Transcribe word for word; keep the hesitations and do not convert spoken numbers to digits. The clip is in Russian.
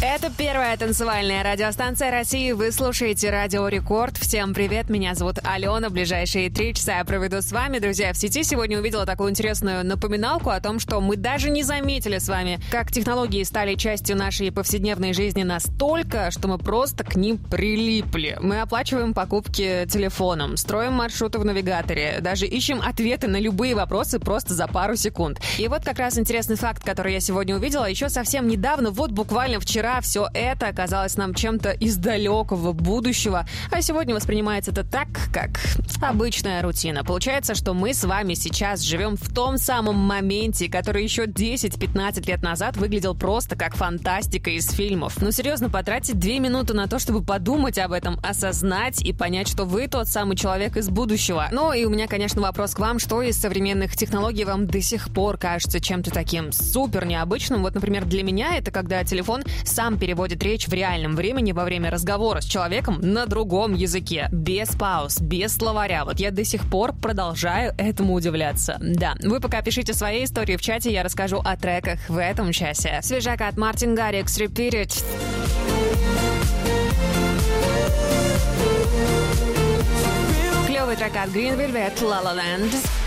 Это первая танцевальная радиостанция России. Вы слушаете Радио Рекорд. Всем привет, меня зовут Алена. В ближайшие три часа я проведу с вами. Друзья, в сети сегодня увидела такую интересную напоминалку о том, что мы даже не заметили с вами, как технологии стали частью нашей повседневной жизни настолько, что мы просто к ним прилипли. Мы оплачиваем покупки телефоном, строим маршруты в навигаторе, даже ищем ответы на любые вопросы просто за пару секунд. И вот как раз интересный факт, который я сегодня увидела. Еще совсем недавно, вот буквально вчера, все это оказалось нам чем-то из далекого будущего, а сегодня воспринимается это так, как обычная рутина. Получается, что мы с вами сейчас живем в том самом моменте, который еще десять-пятнадцать лет назад выглядел просто как фантастика из фильмов. Ну серьезно, потратить две минуты на то, чтобы подумать об этом, осознать и понять, что вы тот самый человек из будущего. Ну и у меня, конечно, вопрос к вам, что из современных технологий вам до сих пор кажется чем-то таким супер необычным? Вот, например, для меня это когда телефон сам переводит речь в реальном времени во время разговора с человеком на другом языке, без пауз, без словаря. Вот я до сих пор продолжаю этому удивляться. Да, вы пока пишите свои истории в чате, я расскажу о треках в этом часе. Свежак от Мартин Гаррикс, Repeat It. Клевый трек от Green Velvet, La La Land.